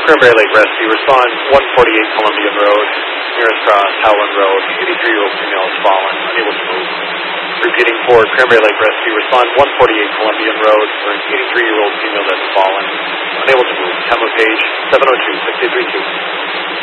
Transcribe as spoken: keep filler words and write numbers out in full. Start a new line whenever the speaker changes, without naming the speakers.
Cranberry Lake Rescue, respond one forty-eight Columbian Road, nearest cross, Howland Road, eighty-three-year-old female has fallen, unable to move. Repeating for Cranberry Lake Rescue, respond one forty-eight Columbian Road for an eighty-three-year-old female that has fallen, unable to move. Tampa Page, seven oh two, six eight three two.